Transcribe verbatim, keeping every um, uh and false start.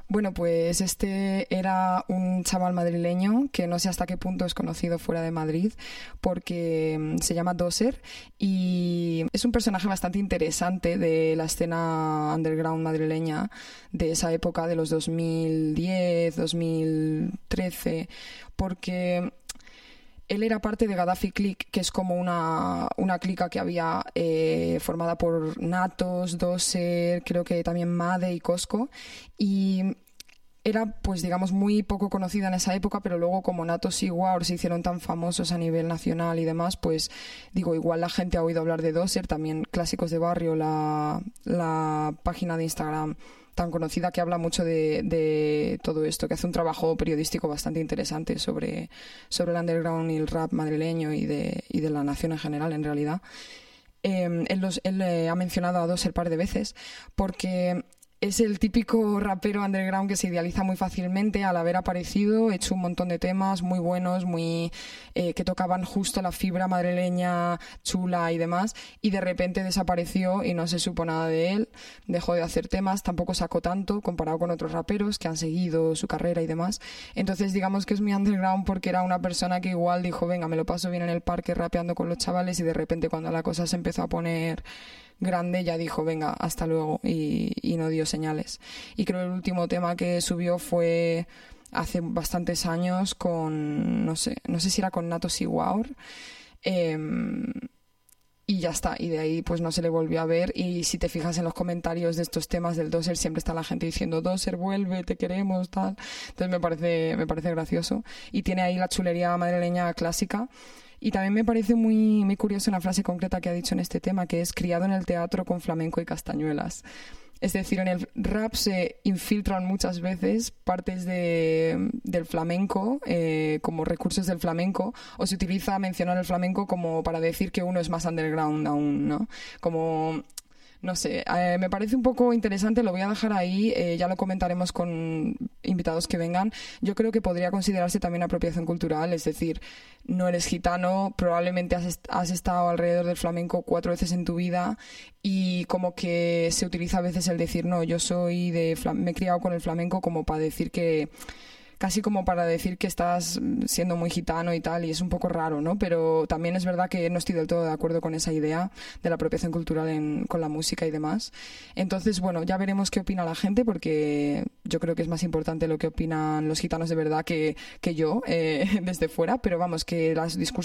Bueno, pues este era un chaval madrileño que no sé hasta qué punto es conocido fuera de Madrid porque se llama Doser y es un personaje bastante interesante de la escena underground madrileña de esa época de los dos mil diez, dos mil trece, porque él era parte de Gaddafi Clique, que es como una, una clica que había eh, formada por Natos, Doser, creo que también Made y Cosco. Y era, pues digamos, muy poco conocida en esa época, pero luego como Natos y Waur se hicieron tan famosos a nivel nacional y demás, pues digo, igual la gente ha oído hablar de Doser, también Clásicos de Barrio, la, la página de Instagram tan conocida que habla mucho de, de todo esto, que hace un trabajo periodístico bastante interesante sobre, sobre el underground y el rap madrileño y de, y de la nación en general, en realidad. Eh, él los, él eh, ha mencionado a Doser par de veces porque es el típico rapero underground que se idealiza muy fácilmente al haber aparecido, hecho un montón de temas muy buenos, muy eh, que tocaban justo la fibra madrileña chula y demás, y de repente desapareció y no se supo nada de él, dejó de hacer temas, tampoco sacó tanto comparado con otros raperos que han seguido su carrera y demás. Entonces digamos que es muy underground porque era una persona que igual dijo, venga, me lo paso bien en el parque rapeando con los chavales, y de repente cuando la cosa se empezó a poner grande ya dijo venga, hasta luego, y, y no dio señales. Y creo que el último tema que subió fue hace bastantes años con, no sé, no sé si era con Natos y Waur, eh, y ya está, y de ahí pues no se le volvió a ver. Y si te fijas en los comentarios de estos temas del Doser, siempre está la gente diciendo Doser, vuelve, te queremos, tal. Entonces me parece, me parece gracioso, y tiene ahí la chulería madrileña clásica. Y también me parece muy, muy curiosa una frase concreta que ha dicho en este tema, que es criado en el teatro con flamenco y castañuelas. Es decir, en el rap se infiltran muchas veces partes de, del flamenco, eh, como recursos del flamenco, o se utiliza mencionar el flamenco como para decir que uno es más underground aún, ¿no? Como... No sé, eh, me parece un poco interesante, lo voy a dejar ahí, eh, ya lo comentaremos con invitados que vengan. Yo creo que podría considerarse también apropiación cultural, es decir, no eres gitano, probablemente has, est- has estado alrededor del flamenco cuatro veces en tu vida, y como que se utiliza a veces el decir, no, yo soy de fla- me he criado con el flamenco, como para decir que... casi como para decir que estás siendo muy gitano y tal, y es un poco raro, ¿no? Pero también es verdad que no estoy del todo de acuerdo con esa idea de la apropiación cultural en, con la música y demás. Entonces, bueno, ya veremos qué opina la gente, porque yo creo que es más importante lo que opinan los gitanos de verdad que, que yo, eh, desde fuera, pero vamos, que las discusiones